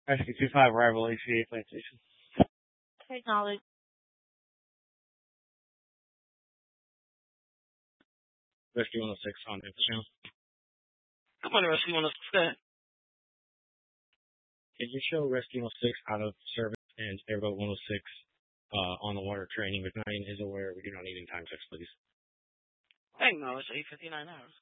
Rescue 25, arrival HCA Plant Station. Acknowledge. Rescue 106 on the channel. Come on, Rescue 106. Can you show Rescue 106 out of service and Airboat 106 on the water training? Battalion is aware we do not need any time checks, please. Acknowledge 8:59 hours.